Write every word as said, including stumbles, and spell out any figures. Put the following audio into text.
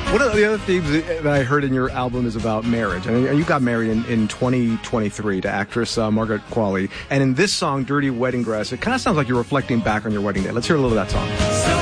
One of the other themes that I heard in your album is about marriage. I mean, you got married in, in twenty twenty-three to actress uh, Margaret Qualley. And in this song, Dirty Wedding Dress, it kind of sounds like you're reflecting back on your wedding day. Let's hear a little of that song.